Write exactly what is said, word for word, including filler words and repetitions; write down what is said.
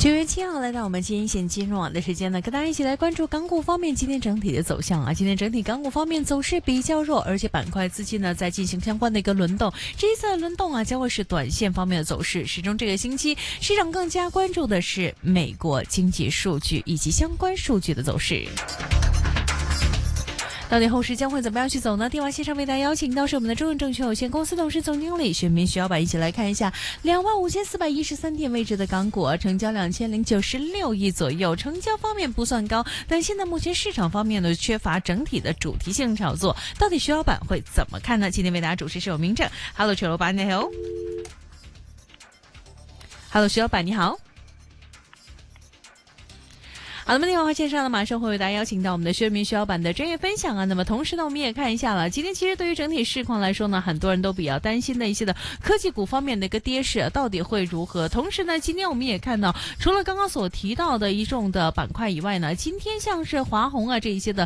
九月七号来到我们今天线金融网的时间呢，跟大家一起来关注港股方面今天整体的走向啊。今天整体港股方面走势比较弱，而且板块资金呢在进行相关的一个轮动。这一次的轮动啊，将会是短线方面的走势。始终这个星期，市场更加关注的是美国经济数据以及相关数据的走势。到底后市将会怎么样去走呢？电话线上为大家邀请到是我们的中证证券有限公司董事总经理薛明徐老板，一起来看一下两万五千四百一十三点位置的港股啊，成交两千零九十六亿左右，成交方面不算高，但现在目前市场方面呢缺乏整体的主题性炒作，到底徐老板会怎么看呢？今天为大家主持是有明正 ，Hello 徐老板你好 ，Hello 徐老板你好。好，那么电话线上呢，马上会为大家邀请到我们的薛明徐老板的专业分享啊。那么同时呢，我们也看一下了，今天其实对于整体市况来说呢，很多人都比较担心的一些的科技股方面的一个跌势、啊、到底会如何。同时呢，今天我们也看到，除了刚刚所提到的一众的板块以外呢，今天像是华虹啊这一些的